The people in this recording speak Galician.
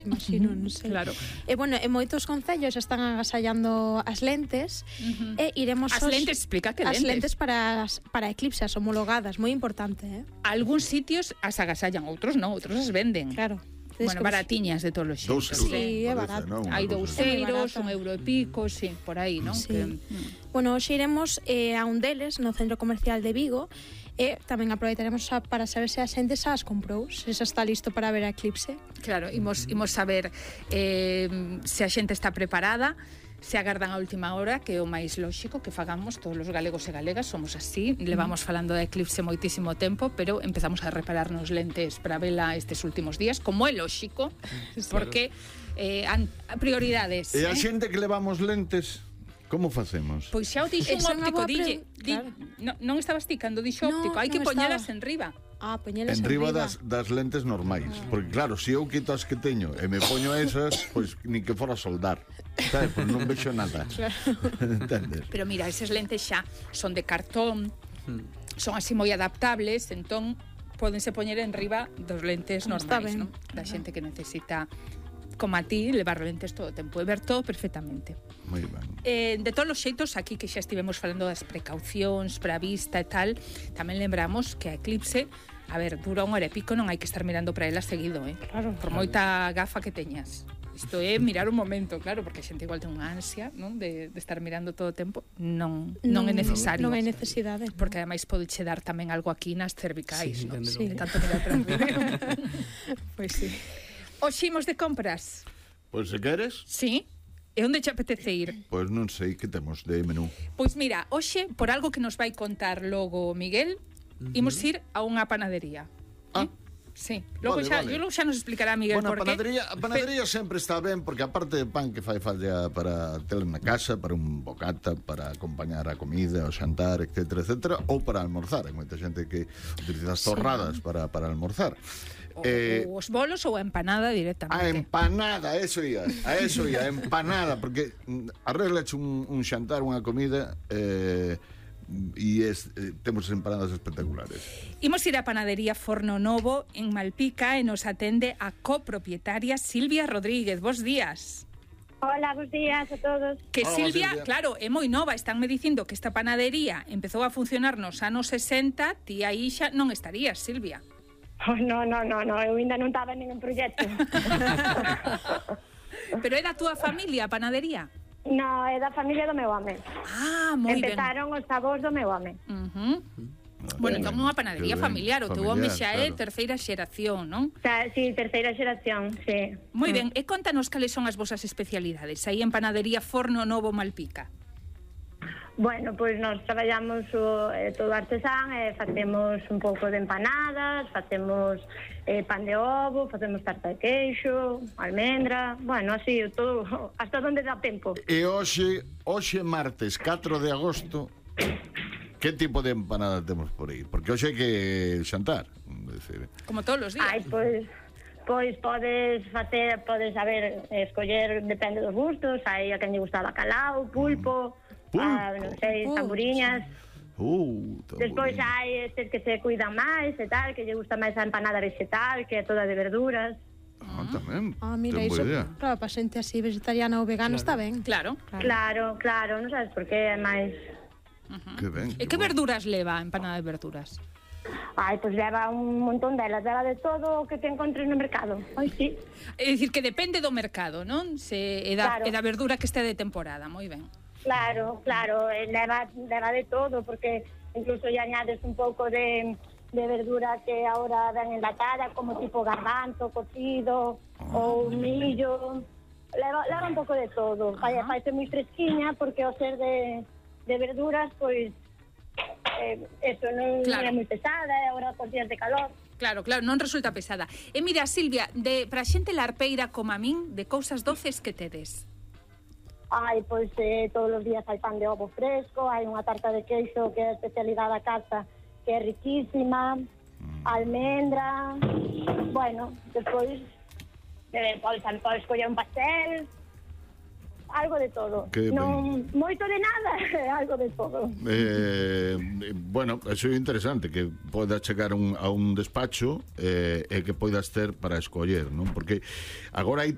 imagino, non sei. Claro. E bueno, en moitos concellos están agasallando as lentes e iremos As lentes, explica que as lentes. lentes para eclipses homologadas, moi importante, Algúns sitios as agasallan, outros non, outros as venden. Claro. Bueno, baratiñas de todos os xeitos. 2 euros. Sí, é parece, barato. non? Unha Hai cousa 2 así. euros, barata. 1 euro e pico, sí, por aí, non? Sí. Que, Bueno, hoxe iremos a un deles no Centro Comercial de Vigo e tamén aproveitaremos para saber se a xente xa as comprou, se xa está listo para ver a eclipse. claro, imos saber se a xente está preparada, se agardan a última hora, que é o máis lóxico que fagamos, todos os galegos e galegas somos así, levamos falando da eclipse moitísimo tempo, pero empezamos a repararnos lentes para vela estes últimos días, como é lóxico, porque prioridades. E a xente que levamos lentes, como facemos? Pois xa o dixo un Esa é unha óptico, boa dille, claro. non estabas ti cando dixo No, óptico, hai que non poñelas estaba. en riba. Poñelas En riba das lentes normais. Porque claro, se eu quito as que teño e me poño esas, pois ni que fora soldar. Sabes? Pois non vexo nada. Entendes? Pero mira, esas lentes xa son de cartón, son así moi adaptables, entón pódense poñer en riba dos lentes Está normais, ben. non? Da xente que necesita, como a ti, levar lentes todo o tempo e ver todo perfectamente. Moi ben. De todos os xeitos, aquí que xa estivemos falando das precaucións para a vista e tal, tamén lembramos que a eclipse, a ver, dura 1 hora e pico, non hai que estar mirando para ela seguido, Claro. por moita gafa que teñas. Isto é mirar un momento, claro, porque a xente igual ten unha ansia, non, de estar mirando todo o tempo, non é necesario. Non hai necesidade. Porque ademais pode che dar tamén algo aquí nas cervicais, Sí, non? dende logo. De tanto mirar para arriba. Pois sí. Hoxe imos de compras. Pois se queres, Sí? E onde che apetece ir? pois non sei que temos de menú. Pois mira, hoxe, por algo que nos vai contar logo Miguel, imos ir a unha panadería. Ah. Sí. Logo Vale, xa, vale. logo xa nos explicará Miguel Bueno, por qué. a panadería sempre está ben, porque aparte de pan que fai falla para tela na casa, para un bocata, para acompañar a comida, o xantar, etcétera, etcétera, ou para almorzar. Hai moita xente que utiliza as torradas para almorzar. Ou os bolos ou a empanada directamente. A empanada, a eso ia, a empanada, porque arreglache un xantar, unha comida, temos empanadas espectaculares. Imos ir á panadería Forno Novo en Malpica e nos atende a copropietaria Silvia Rodríguez. Bos días. Hola, bos días a todos. Que Hola, Silvia, Silvia. claro, é moi nova, estánme dicindo que esta panadería empezou a funcionar nos anos 60, ti aí xa non estarías, Silvia. Oh, no, eu ainda non estaba en ningún proxecto. Pero é da túa familia a panadería? No, é da familia do meu home. Ah, moi ben. Empezaron os avós do meu home. Bueno, entón é unha panadería Que ben, familiar, o teu home xa é claro. terceira xeración, non? Sí, terceira xeración, sí. Moi ben, e contanos cales son as vosas especialidades aí en panadería Forno Novo Malpica. Bueno, pois nós traballamos todo artesán, facemos un pouco de empanadas, facemos pan de ovo, facemos tarta de queixo, almendra, bueno, así, todo, hasta donde dá tempo. E hoxe martes 4 de agosto, que tipo de empanada temos por aí? Porque hoxe hai que xantar, decir. Como todos os días. Ai, pois podes escoller, depende dos gustos, hai a quen lle gusta bacalao, pulpo, non sei, tamburiñas. Despois hai estes que se cuidan máis e tal, que lle gusta máis a empanada vegetal, que é toda de verduras. Tamén. Mira, ten boa iso, idea. claro, para xente así vegetariana ou vegana está ben. Claro. Claro, non sabes por qué é máis... Que ben. E que verduras leva a empanada de verduras? Ai, pois leva un montón delas, leva de todo o que te encontres no mercado. Ai, sí. É dicir, que depende do mercado, non? É Claro. da verdura que este de temporada, moi ben. Claro, leva de todo, porque incluso ya añades un pouco de verdura que ahora ven enlatada, como tipo garbanzo, cocido, ou millo. Leva un pouco de todo. Faise moi fresquiña, porque ao ser de verduras, pois eso non é moi pesada, agora por días de calor. Claro, non resulta pesada. E mira, Silvia, para xente larpeira como a min, de cousas doces que tedes? Ai, pois todos os días hai pan de ovo fresco, hai unha tarta de queixo que é a especialidade da casa, que é riquísima, almendra, bueno, despois podes coller un pastel, algo de todo. Non moito de nada, algo de todo. Bueno, eso é interesante, que poda chegar a un despacho e que poidas ter para escoller, non? Porque agora hai